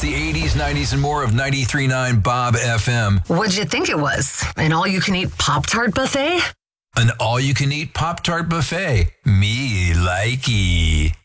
the 80s, 90s, and more of 93.9 Bob FM. What'd you think it was? An all-you-can-eat Pop-Tart buffet? An all-you-can-eat Pop-Tart buffet. Me likey.